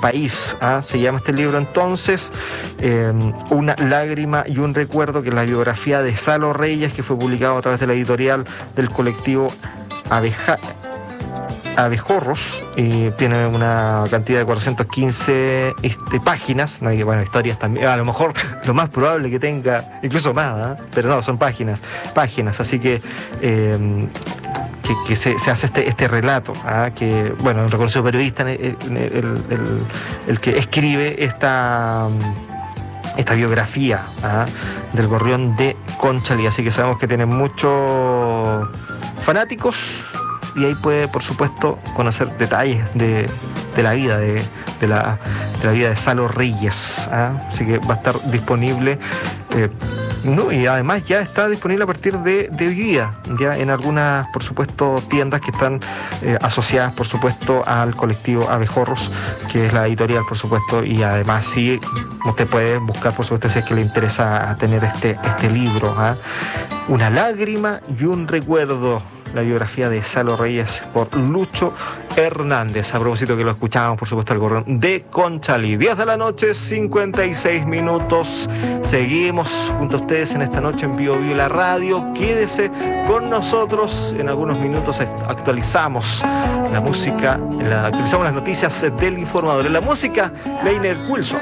país. Se llama este libro entonces, Una lágrima y un recuerdo, que es la biografía de Salo Reyes, que fue publicado a través de la editorial del colectivo Abejorros, y tiene una cantidad de 415 páginas, ¿no? Y bueno, historias también, a lo mejor lo más probable que tenga incluso más, pero no, son páginas, así que se hace este relato, que, bueno, un reconocido periodista, el que escribe esta biografía del gorrión de Conchalí, así que sabemos que tiene muchos fanáticos, y ahí puede, por supuesto, conocer detalles de la vida de la vida de Salo Reyes, así que va a estar disponible, y además ya está disponible a partir de hoy día, ya en algunas, por supuesto, tiendas que están asociadas, por supuesto, al colectivo Abejorros, que es la editorial, por supuesto, y además sí, usted puede buscar, por supuesto, si es que le interesa tener este libro, Una lágrima y un recuerdo, la biografía de Salo Reyes, por Lucho Hernández. A propósito que lo escuchábamos, por supuesto, el gorrión de Conchalí. 10 de la noche, 56 minutos. Seguimos junto a ustedes en esta noche en Bio Bio la radio. Quédese con nosotros. En algunos minutos actualizamos la música, actualizamos las noticias del informador. En la música, Leiner Wilson.